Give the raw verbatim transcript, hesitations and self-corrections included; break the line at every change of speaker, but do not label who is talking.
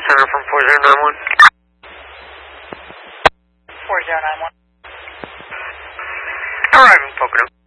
center from four zero nine one.
four zero nine one.
Arriving, Pocono.